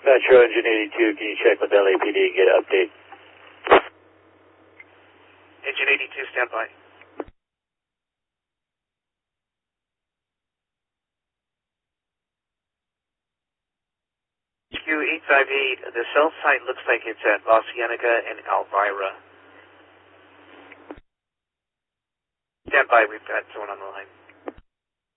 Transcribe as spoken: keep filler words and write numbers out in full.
Metro Engine eighty-two, can you check with L A P D and get an update? Engine eighty-two, stand by. Q eight five eight, the cell site looks like it's at La Cienega and Elvira. Stand by, we've got someone on the line.